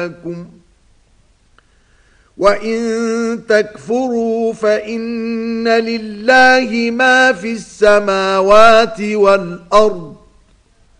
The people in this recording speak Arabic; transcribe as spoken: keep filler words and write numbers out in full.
وَإِن تَكْفُرُوا فَإِنَّ لِلَّهِ مَا فِي السَّمَاوَاتِ وَالْأَرْضِ